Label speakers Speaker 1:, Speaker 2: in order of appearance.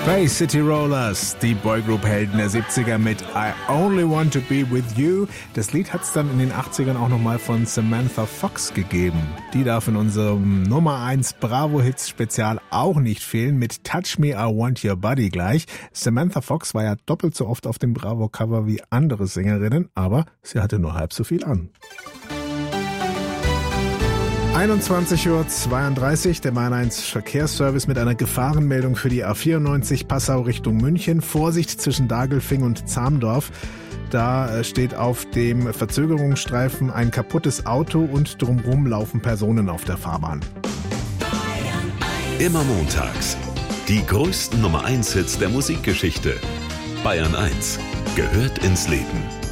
Speaker 1: Bay City Rollers, die Boygroup-Helden der 70er mit I Only Want to Be With You. Das Lied hat es dann in den 80ern auch nochmal von Samantha Fox gegeben. Die darf in unserem Nummer 1 Bravo-Hits-Spezial auch nicht fehlen mit Touch Me, I Want Your Body gleich. Samantha Fox war ja doppelt so oft auf dem Bravo-Cover wie andere Sängerinnen, aber sie hatte nur halb so viel an. 21:32 Uhr, der Bahn 1 Verkehrsservice mit einer Gefahrenmeldung für die A94 Passau Richtung München. Vorsicht zwischen Dagelfing und Zamdorf. Da steht auf dem Verzögerungsstreifen ein kaputtes Auto und drumherum laufen Personen auf der Fahrbahn.
Speaker 2: Immer montags. Die größten Nummer 1 Hits der Musikgeschichte. Bayern 1 gehört ins Leben.